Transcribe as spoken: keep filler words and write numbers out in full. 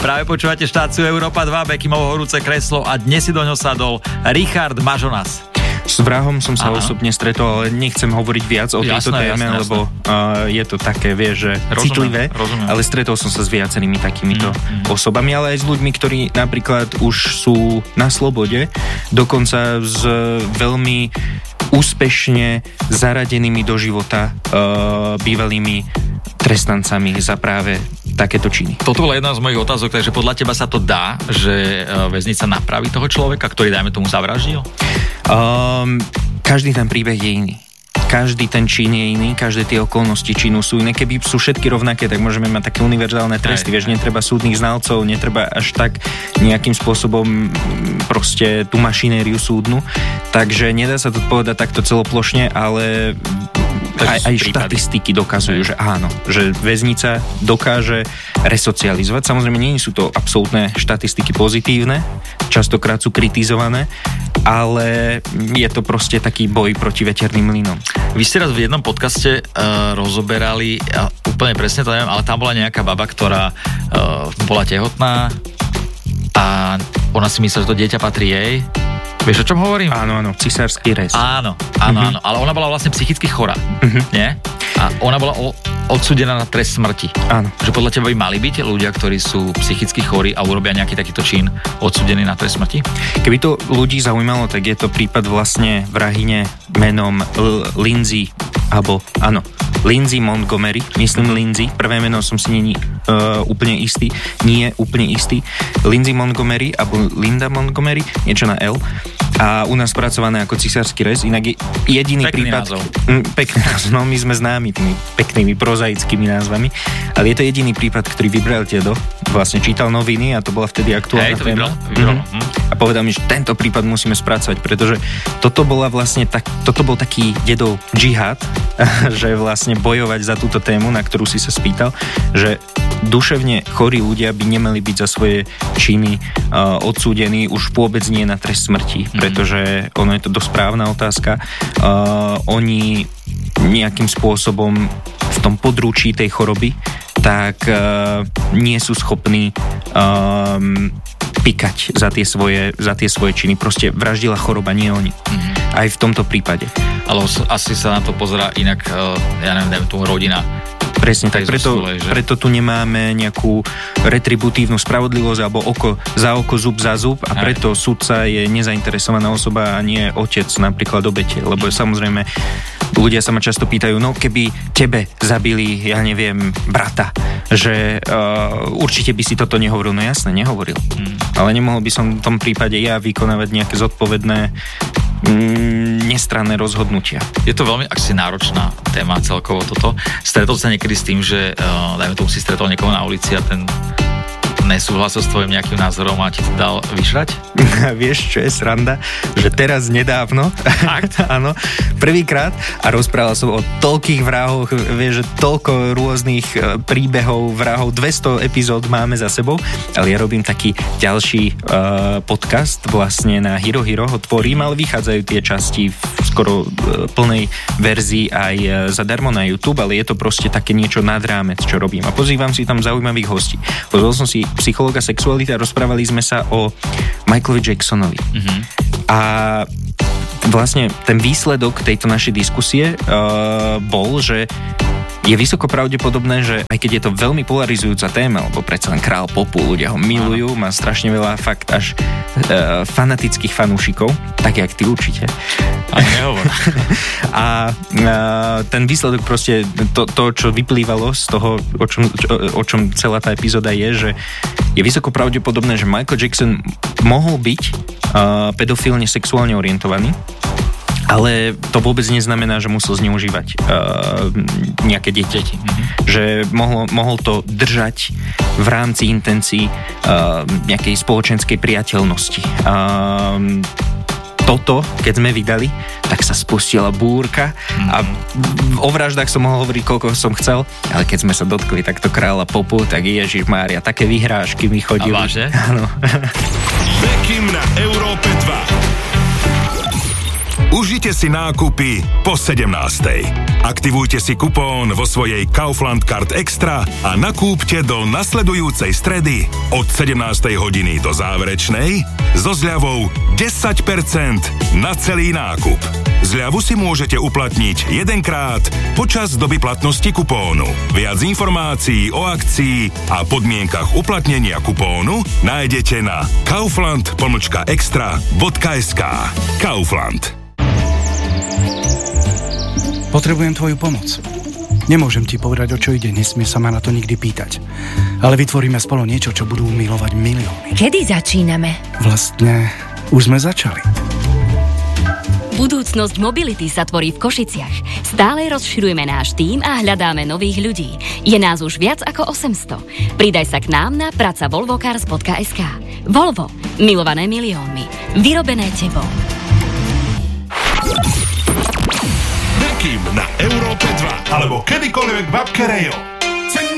Práve počúvate štáciu Európa dva, Bekimovo horúce kreslo a dnes si do ňo sadol Richard Mažonas. S vrahom som sa Aha. osobne stretol, ale nechcem hovoriť viac o tejto jasné, téme, jasné, lebo uh, je to také, vieš, že rozumiem, citlivé, rozumiem. Ale stretol som sa s viacerými takýmito Mm, mm. osobami, ale aj s ľuďmi, ktorí napríklad už sú na slobode, dokonca s veľmi úspešne zaradenými do života uh, bývalými trestancami za práve takéto činy. Toto bola jedna z mojich otázok, takže podľa teba sa to dá, že väznica napraví toho človeka, ktorý, dajme tomu, zavraždil? Um, každý ten príbeh je iný. Každý ten čin je iný, každé tie okolnosti činu sú iné. Keby sú všetky rovnaké, tak môžeme mať také univerzálne tresty. Vieš, netreba súdnych znalcov, netreba až tak nejakým spôsobom proste tú mašinériu súdnu. Takže nedá sa to povedať takto celoplošne, ale aj, aj štatistiky dokazujú, že áno, že väznica dokáže resocializovať. Samozrejme, nie sú to absolútne štatistiky pozitívne, častokrát sú kritizované, ale je to proste taký boj proti veterným mlynom. Vy ste raz v jednom podcaste uh, rozoberali, ja úplne presne to neviem, ale tam bola nejaká baba, ktorá uh, bola tehotná a ona si myslela, že to dieťa patrí jej. Vieš, o čom hovorím? Áno, áno, cisársky rez. Áno, áno, Mhm. áno, ale ona bola vlastne psychicky chorá, Mhm. nie? A ona bola o, odsúdená na trest smrti. Áno. Že podľa teba by mali byť ľudia, ktorí sú psychicky chorí a urobia nejaký takýto čin, odsúdení na trest smrti? Keby to ľudí zaujímalo, tak je to prípad vlastne vrahyne menom L- Lindsay, alebo áno, Lindsay Montgomery, myslím Lindsay, prvé meno som si není uh, úplne istý, nie úplne istý, Lindsay Montgomery, alebo Linda Montgomery, niečo na L, a u nás spracované ako cisársky rez, inak je jediný Pekný prípad... názov. Mm, pekný názov, no my sme známi tými peknými prozaickými názvami, ale je to jediný prípad, ktorý vybral Tedo, vlastne čítal noviny a to bola vtedy aktuálna Hej, to téma. vybral, vybral. Mhm. A povedal mi, že tento prípad musíme spracovať, pretože toto bola vlastne tak, toto bol taký dedov džihad, že vlastne bojovať za túto tému, na ktorú si sa spýtal, že duševne chorí ľudia by nemali byť za svoje činy uh, odsúdení, už vôbec nie na trest smrti, mm-hmm. pretože ono je to dosť správna otázka. Uh, oni nejakým spôsobom v tom područí tej choroby tak uh, nie sú schopní um, pikať za tie, svoje, za tie svoje činy. Proste vraždila choroba, nie oni. Mm-hmm. Aj v tomto prípade. Ale asi sa na to pozerá inak, ja neviem, dajme tomu rodina. Presne tak, preto, zosule, preto tu nemáme nejakú retributívnu spravodlivosť alebo oko za oko, zub za zub a preto sudca je nezainteresovaná osoba a nie otec napríklad obete, lebo samozrejme ľudia sa ma často pýtajú, no keby tebe zabili, ja neviem, brata, že uh, určite by si toto nehovoril. No jasne, nehovoril. Hmm. Ale nemohol by som v tom prípade ja vykonávať nejaké zodpovedné mm, nestranné rozhodnutia. Je to veľmi asi náročná téma celkovo toto. Stretol sa niekedy s tým, že uh, dajme tomu si stretol niekoho na ulici a ten nesúhlasil s tvojim nejakým názorom a ti to dal vyšrať? Vieš, čo je sranda? Že teraz nedávno, áno, prvýkrát a rozprával som o toľkých vrahoch, vieš, že toľko rôznych príbehov, vrahov, dvesto epizód máme za sebou, ale ja robím taký ďalší uh, podcast vlastne na Hiro Hiro, ho tvorím, ale vychádzajú tie časti v skoro uh, plnej verzii aj uh, zadarmo na YouTube, ale je to proste také niečo nad rámec, čo robím. A pozývam si tam zaujímavých hostí. Pozval som si psychológa sexuality a rozprávali sme sa o Michaelovi Jacksonovi. Mm-hmm. A vlastne ten výsledok tejto našej diskusie uh, bol, že je vysoko pravdepodobné, že aj keď je to veľmi polarizujúca téma, lebo predsa len král popu, ľudia ho milujú, má strašne veľa fakt až uh, fanatických fanúšikov, tak jak ty určite. A nehovor. A uh, ten výsledok proste, to, to, čo vyplývalo z toho, o čom, čo, o čom celá tá epizóda je, že je vysoko pravdepodobné, že Michael Jackson mohol byť uh, pedofilne sexuálne orientovaný, ale to vôbec neznamená, že musel zneužívať uh, nejaké deti. Mm-hmm. Že mohol, mohol to držať v rámci intencií uh, nejakej spoločenskej priateľnosti. Uh, toto, keď sme vydali, tak sa spustila búrka mm-hmm. a o vraždách som mohol hovoriť, koľko som chcel, ale keď sme sa dotkli takto kráľa popu, tak Ježišmária, také vyhrážky mi chodili. A vážne? Áno. Bekim na Európe dva. Užite si nákupy po sedemnástej. Aktivujte si kupón vo svojej Kaufland Card Extra a nakúpte do nasledujúcej stredy od sedemnástej hodiny do záverečnej so zľavou desať percent na celý nákup. Zľavu si môžete uplatniť jedenkrát počas doby platnosti kupónu. Viac informácií o akcii a podmienkach uplatnenia kupónu nájdete na kaufland pomlčka extra bodka es ká. Kaufland. Potrebujem tvoju pomoc. Nemôžem ti povedať, o čo ide, nesmie sa ma na to nikdy pýtať. Ale vytvoríme spolu niečo, čo budú milovať milióny. Kedy začíname? Vlastne, už sme začali. Budúcnosť mobility sa tvorí v Košiciach. Stále rozširujeme náš tím a hľadáme nových ľudí. Je nás už viac ako osemsto. Pridaj sa k nám na praca volvo cars bodka es ká. Volvo. Milované miliónmi. Vyrobené tebou. Bekim na Európe dva alebo kedykoľvek v apke Rejo.